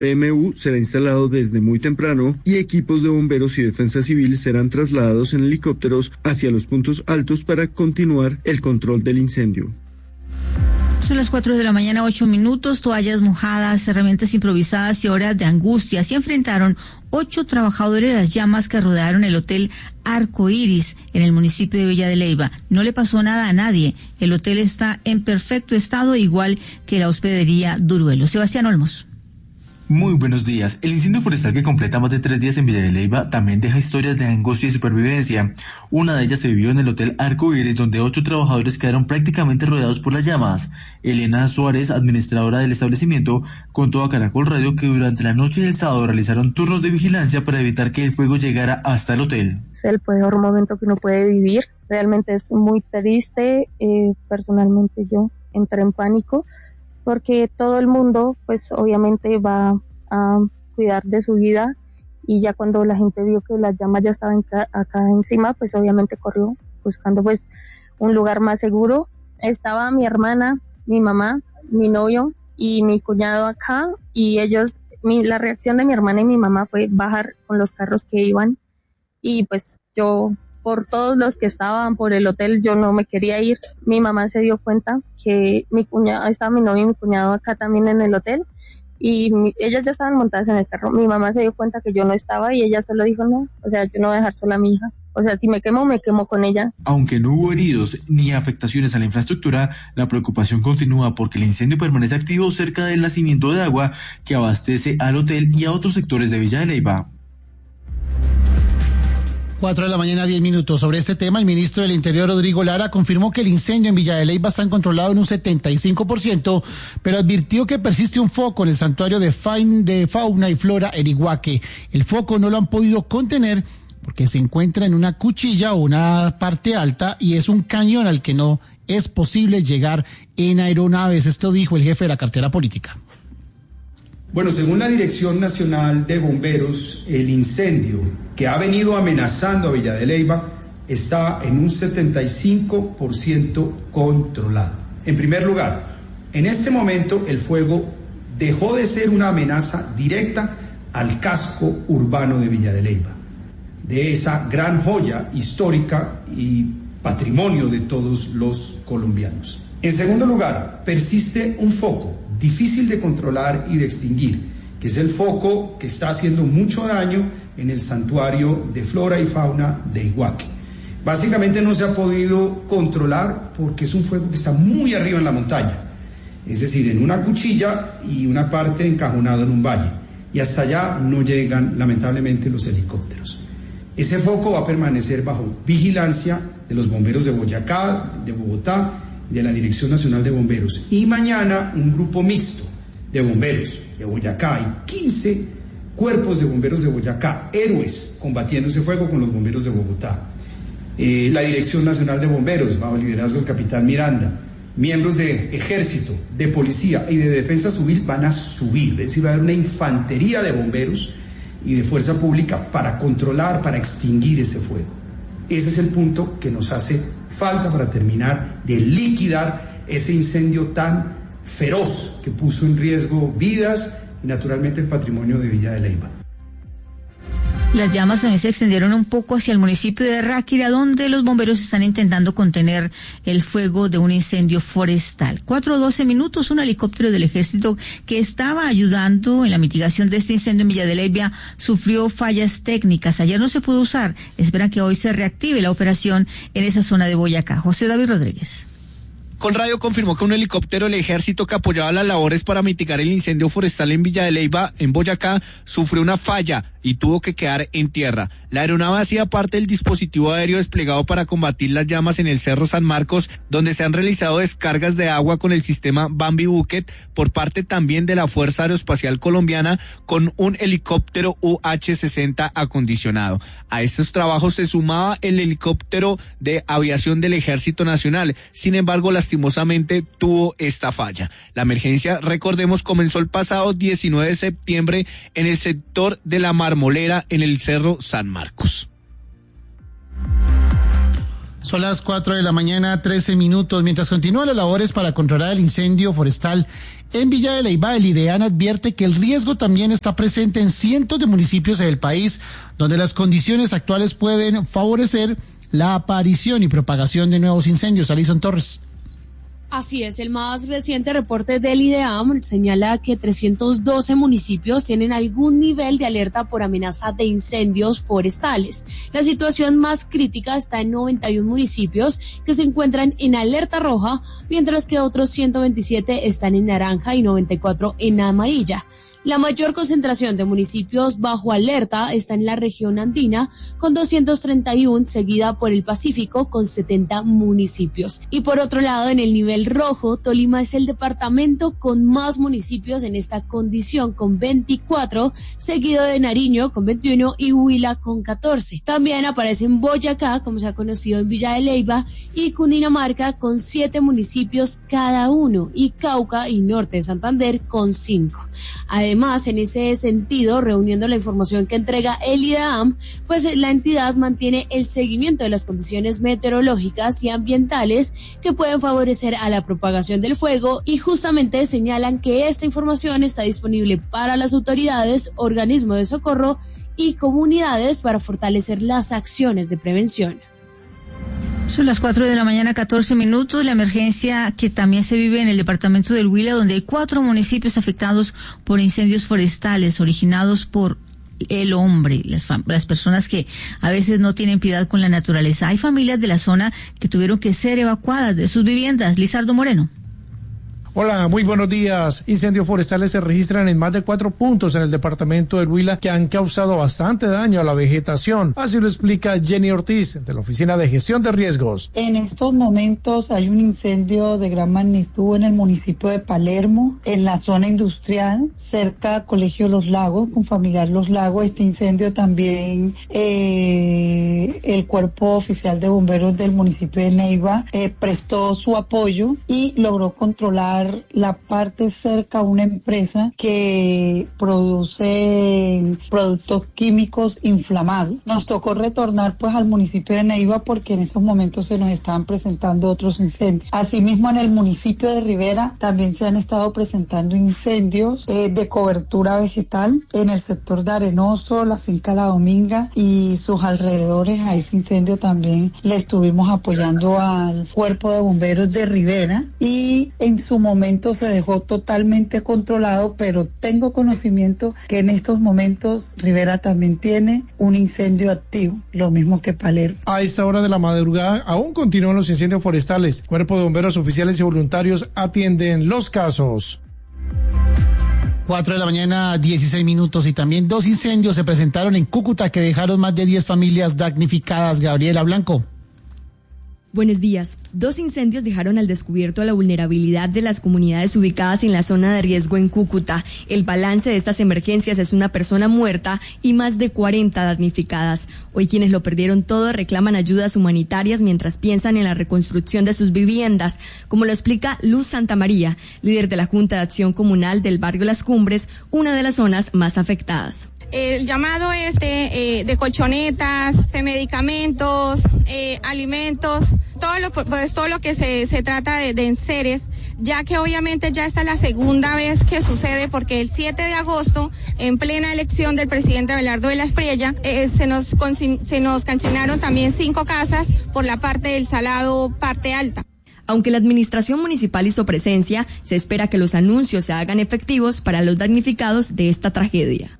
PMU será instalado desde muy temprano y equipos de bomberos y defensa civil serán trasladados en helicópteros hacia los puntos altos para continuar el control del incendio. Son las 4 de la mañana, 8 minutos, toallas mojadas, herramientas improvisadas y horas de angustia. Se enfrentaron 8 trabajadores de las llamas que rodearon el hotel Arco Iris en el municipio de Villa de Leyva. No le pasó nada a nadie. El hotel está en perfecto estado, igual que la hospedería Duruelo. Sebastián Olmos. Muy buenos días. El incendio forestal que completa más de 3 días en Villa de Leyva también deja historias de angustia y supervivencia. Una de ellas se vivió en el Hotel Arco Iris, donde 8 trabajadores quedaron prácticamente rodeados por las llamas. Elena Suárez, administradora del establecimiento, contó a Caracol Radio que durante la noche del sábado realizaron turnos de vigilancia para evitar que el fuego llegara hasta el hotel. Es el peor momento que uno puede vivir. Realmente es muy triste. Personalmente yo entré en pánico, porque todo el mundo pues obviamente va a cuidar de su vida, y ya cuando la gente vio que las llamas ya estaban acá encima, pues obviamente corrió buscando pues un lugar más seguro. Estaba mi hermana, mi mamá, mi novio y mi cuñado acá, y la reacción de mi hermana y mi mamá fue bajar con los carros que iban, y pues yo, por todos los que estaban por el hotel, yo no me quería ir. Mi mamá se dio cuenta que estaba mi novio y mi cuñado acá también en el hotel, y ellas ya estaban montadas en el carro. Mi mamá se dio cuenta que yo no estaba y ella solo dijo no, o sea, yo no voy a dejar sola a mi hija. O sea, si me quemo con ella. Aunque no hubo heridos ni afectaciones a la infraestructura, la preocupación continúa porque el incendio permanece activo cerca del nacimiento de agua que abastece al hotel y a otros sectores de Villa de Leyva. 4 de la mañana, 10 minutos. Sobre este tema, el ministro del Interior, Rodrigo Lara, confirmó que el incendio en Villa de Leyva está controlado en un 75%, pero advirtió que persiste un foco en el santuario de fauna y flora en Iguaque. El foco no lo han podido contener porque se encuentra en una cuchilla o una parte alta y es un cañón al que no es posible llegar en aeronaves. Esto dijo el jefe de la cartera política. Bueno, según la Dirección Nacional de Bomberos, el incendio que ha venido amenazando a Villa de Leyva está en un 75% controlado. En primer lugar, en este momento el fuego dejó de ser una amenaza directa al casco urbano de Villa de Leyva, de esa gran joya histórica y patrimonio de todos los colombianos. En segundo lugar, persiste un foco difícil de controlar y de extinguir, que es el foco que está haciendo mucho daño en el santuario de flora y fauna de Iguaque. Básicamente no se ha podido controlar porque es un fuego que está muy arriba en la montaña, es decir, en una cuchilla y una parte encajonada en un valle, y hasta allá no llegan lamentablemente los helicópteros. Ese foco va a permanecer bajo vigilancia de los bomberos de Boyacá, de Bogotá, de la Dirección Nacional de Bomberos, y mañana un grupo mixto de bomberos de Boyacá y 15 cuerpos de bomberos de Boyacá, héroes, combatiendo ese fuego con los bomberos de Bogotá. La Dirección Nacional de Bomberos, bajo el liderazgo del capitán Miranda, miembros de Ejército, de Policía y de Defensa Civil van a subir, es decir, va a haber una infantería de bomberos y de fuerza pública para controlar, para extinguir ese fuego. Ese es el punto que nos hace falta para terminar de liquidar ese incendio tan feroz que puso en riesgo vidas y naturalmente el patrimonio de Villa de Leyva. Las llamas también se extendieron un poco hacia el municipio de Ráquira, donde los bomberos están intentando contener el fuego de un incendio forestal. 4:12 minutos, un helicóptero del ejército que estaba ayudando en la mitigación de este incendio en Villa de Leyva sufrió fallas técnicas. Ayer no se pudo usar. Esperan que hoy se reactive la operación en esa zona de Boyacá. José David Rodríguez. Colradio confirmó que un helicóptero del ejército que apoyaba las labores para mitigar el incendio forestal en Villa de Leyva, en Boyacá, sufrió una falla y tuvo que quedar en tierra. La aeronave hacía parte del dispositivo aéreo desplegado para combatir las llamas en el Cerro San Marcos, donde se han realizado descargas de agua con el sistema Bambi Bucket por parte también de la Fuerza Aeroespacial Colombiana con un helicóptero UH-60 acondicionado. A estos trabajos se sumaba el helicóptero de aviación del Ejército Nacional. Sin embargo, lastimosamente tuvo esta falla. La emergencia, recordemos, comenzó el pasado 19 de septiembre en el sector de la Marmolera en el Cerro San Marcos. Son las 4 de la mañana, 13 minutos. Mientras continúan las labores para controlar el incendio forestal en Villa de Leyva, el IDEAN advierte que el riesgo también está presente en cientos de municipios del país, donde las condiciones actuales pueden favorecer la aparición y propagación de nuevos incendios. Alison Torres. Así es, el más reciente reporte del IDEAM señala que 312 municipios tienen algún nivel de alerta por amenaza de incendios forestales. La situación más crítica está en 91 municipios que se encuentran en alerta roja, mientras que otros 127 están en naranja y 94 en amarilla. La mayor concentración de municipios bajo alerta está en la región andina, con 231, seguida por el Pacífico, con 70 municipios. Y por otro lado, en el nivel rojo, Tolima es el departamento con más municipios en esta condición, con 24, seguido de Nariño, con 21, y Huila, con 14. También aparecen Boyacá, como se ha conocido en Villa de Leyva, y Cundinamarca, con 7 municipios cada uno, y Cauca y Norte de Santander, con 5. Además, en ese sentido, reuniendo la información que entrega el IDEAM, pues la entidad mantiene el seguimiento de las condiciones meteorológicas y ambientales que pueden favorecer a la propagación del fuego, y justamente señalan que esta información está disponible para las autoridades, organismos de socorro y comunidades para fortalecer las acciones de prevención. Son las 4 de la mañana, 14 minutos. La emergencia que también se vive en el departamento del Huila, donde hay 4 municipios afectados por incendios forestales originados por el hombre, las personas que a veces no tienen piedad con la naturaleza. Hay familias de la zona que tuvieron que ser evacuadas de sus viviendas. Lizardo Moreno. Hola, muy buenos días. Incendios forestales se registran en más de 4 puntos en el departamento del Huila que han causado bastante daño a la vegetación. Así lo explica Jenny Ortiz, de la Oficina de Gestión de Riesgos. En estos momentos hay un incendio de gran magnitud en el municipio de Palermo, en la zona industrial, cerca al Colegio Los Lagos, con Familiar Los Lagos. Este incendio también, el Cuerpo Oficial de Bomberos del municipio de Neiva prestó su apoyo y logró controlar la parte cerca a una empresa que produce productos químicos inflamables. Nos tocó retornar pues al municipio de Neiva porque en esos momentos se nos estaban presentando otros incendios. Asimismo, en el municipio de Rivera también se han estado presentando incendios de cobertura vegetal en el sector de Arenoso, la finca La Dominga y sus alrededores. A ese incendio también le estuvimos apoyando al Cuerpo de Bomberos de Rivera y en su momento se dejó totalmente controlado, pero tengo conocimiento que en estos momentos Rivera también tiene un incendio activo, lo mismo que Palermo. A esta hora de la madrugada aún continúan los incendios forestales. Cuerpo de Bomberos oficiales y voluntarios atienden los casos. 4 de la mañana, 16 minutos, y también 2 incendios se presentaron en Cúcuta que dejaron más de 10 familias damnificadas. Gabriela Blanco. Buenos días. 2 incendios dejaron al descubierto la vulnerabilidad de las comunidades ubicadas en la zona de riesgo en Cúcuta. El balance de estas emergencias es una persona muerta y más de 40 damnificadas. Hoy quienes lo perdieron todo reclaman ayudas humanitarias mientras piensan en la reconstrucción de sus viviendas, como lo explica Luz Santamaría, líder de la Junta de Acción Comunal del barrio Las Cumbres, una de las zonas más afectadas. El llamado es de colchonetas, de medicamentos, alimentos, todo lo que se trata de enseres, ya que obviamente ya esta es la segunda vez que sucede, porque el 7 de agosto, en plena elección del presidente Abelardo de la Espriella, se nos consignaron también 5 casas por la parte del Salado, parte alta. Aunque la administración municipal hizo presencia, se espera que los anuncios se hagan efectivos para los damnificados de esta tragedia.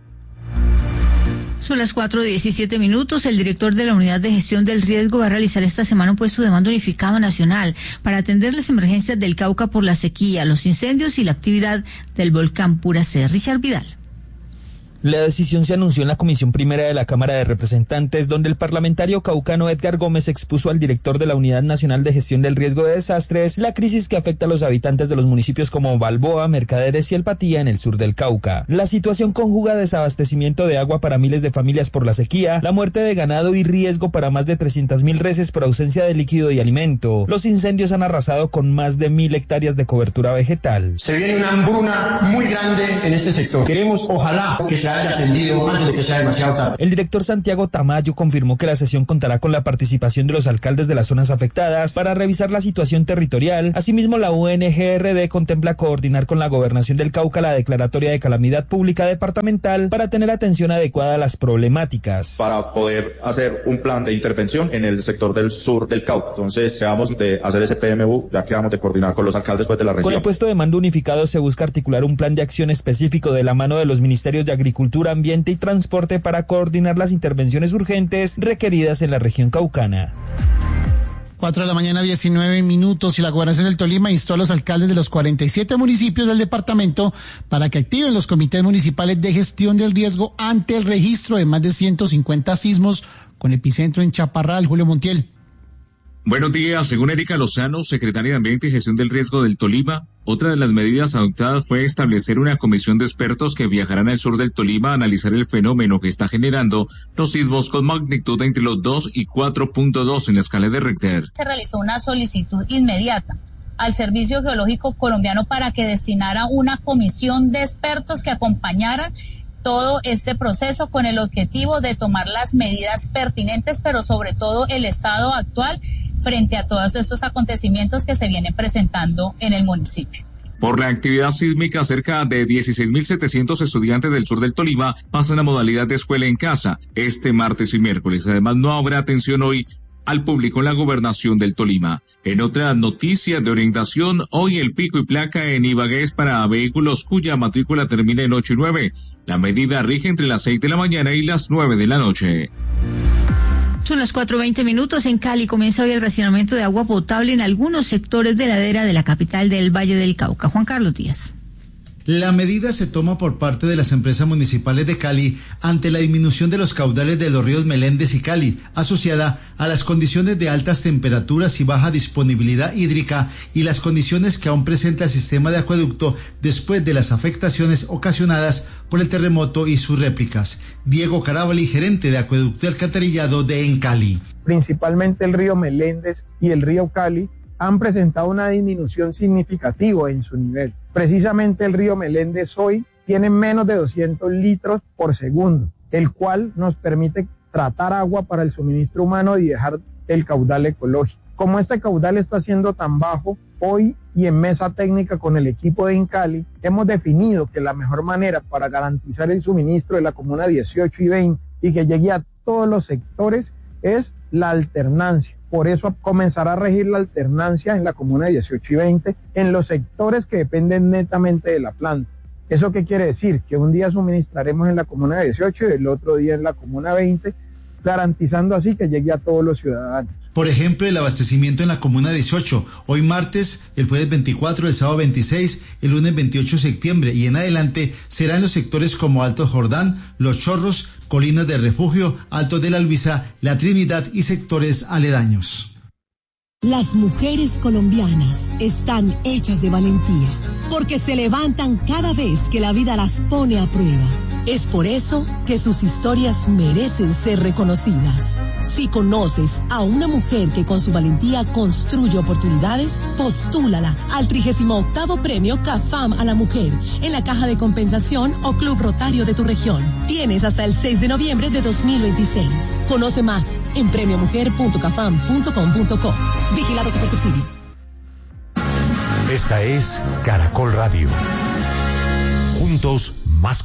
Son las 4:17 minutos. El director de la Unidad de Gestión del Riesgo va a realizar esta semana un puesto de mando unificado nacional para atender las emergencias del Cauca por la sequía, los incendios y la actividad del volcán Puracé. Richard Vidal. La decisión se anunció en la Comisión Primera de la Cámara de Representantes, donde el parlamentario caucano Edgar Gómez expuso al director de la Unidad Nacional de Gestión del Riesgo de Desastres la crisis que afecta a los habitantes de los municipios como Balboa, Mercaderes y El Patía en el sur del Cauca. La situación conjuga desabastecimiento de agua para miles de familias por la sequía, la muerte de ganado y riesgo para más de 300.000 reses por ausencia de líquido y alimento. Los incendios han arrasado con más de 1.000 hectáreas de cobertura vegetal. Se viene una hambruna muy grande en este sector. Queremos, ojalá, que se haya atendido antes de que sea demasiado tarde. El director Santiago Tamayo confirmó que la sesión contará con la participación de los alcaldes de las zonas afectadas para revisar la situación territorial. Asimismo, la UNGRD contempla coordinar con la Gobernación del Cauca la declaratoria de calamidad pública departamental para tener atención adecuada a las problemáticas. Para poder hacer un plan de intervención en el sector del sur del Cauca. Entonces, vamos de hacer ese PMU, ya que vamos de coordinar con los alcaldes de la región. Con el puesto de mando unificado se busca articular un plan de acción específico de la mano de los ministerios de Agricultura, Ambiente y Transporte para coordinar las intervenciones urgentes requeridas en la región caucana. 4:19 a.m. y la Gobernación del Tolima instó a los alcaldes de los 47 municipios del departamento para que activen los comités municipales de gestión del riesgo ante el registro de más de 150 sismos con epicentro en Chaparral. Julio Montiel. Buenos días. Según Erika Lozano, secretaria de Ambiente y Gestión del Riesgo del Tolima, otra de las medidas adoptadas fue establecer una comisión de expertos que viajarán al sur del Tolima a analizar el fenómeno que está generando los sismos con magnitud entre los 2 y 4.2 en la escala de Richter. Se realizó una solicitud inmediata al Servicio Geológico Colombiano para que destinara una comisión de expertos que acompañaran todo este proceso con el objetivo de tomar las medidas pertinentes, pero sobre todo el estado actual frente a todos estos acontecimientos que se vienen presentando en el municipio. Por la actividad sísmica, cerca de 16.700 estudiantes del sur del Tolima pasan a modalidad de escuela en casa este martes y miércoles. Además, no habrá atención hoy al público en la gobernación del Tolima. En otras noticias de orientación, hoy el pico y placa en Ibagué es para vehículos cuya matrícula termina en 8 y 9. La medida rige entre las 6 de la mañana y las 9 de la noche. Son las 4:20 a.m. En Cali comienza hoy el racionamiento de agua potable en algunos sectores de ladera de la capital del Valle del Cauca. Juan Carlos Díaz. La medida se toma por parte de las empresas municipales de Cali ante la disminución de los caudales de los ríos Meléndez y Cali, asociada a las condiciones de altas temperaturas y baja disponibilidad hídrica y las condiciones que aún presenta el sistema de acueducto después de las afectaciones ocasionadas por el terremoto y sus réplicas. Diego Carabali, gerente de acueducto y alcantarillado de Encali. Principalmente el río Meléndez y el río Cali han presentado una disminución significativa en su nivel. Precisamente el río Meléndez hoy tiene menos de 200 litros por segundo, el cual nos permite tratar agua para el suministro humano y dejar el caudal ecológico. Como este caudal está siendo tan bajo, hoy y en mesa técnica con el equipo de Encali, hemos definido que la mejor manera para garantizar el suministro de la comuna 18 y 20 y que llegue a todos los sectores es la alternancia. Por eso comenzará a regir la alternancia en la comuna 18 y 20 en los sectores que dependen netamente de la planta. ¿Eso qué quiere decir? Que un día suministraremos en la comuna 18 y el otro día en la comuna 20, garantizando así que llegue a todos los ciudadanos. Por ejemplo, el abastecimiento en la comuna 18, hoy martes, el jueves 24, el sábado 26, el lunes 28 de septiembre y en adelante será en los sectores como Alto Jordán, Los Chorros, Colinas de Refugio, Alto de la Luisa, La Trinidad y sectores aledaños. Las mujeres colombianas están hechas de valentía, porque se levantan cada vez que la vida las pone a prueba. Es por eso que sus historias merecen ser reconocidas. Si conoces a una mujer que con su valentía construye oportunidades, postúlala al 38º Premio CAFAM a la Mujer en la Caja de Compensación o Club Rotario de tu región. Tienes hasta el 6 de noviembre de 2026. Conoce más en premiomujer.cafam.com.co. Vigilado Supersubsidio. Esta es Caracol Radio. Juntos